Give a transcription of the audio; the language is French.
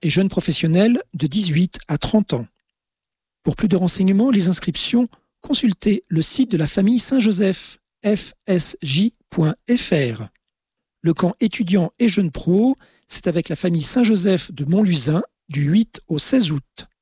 et jeunes professionnels de 18 à 30 ans. Pour plus de renseignements, les inscriptions, consultez le site de la famille Saint-Joseph, fsj.fr. Le camp étudiants et jeunes pros, c'est avec la famille Saint-Joseph de Montlusin du 8 au 16 août.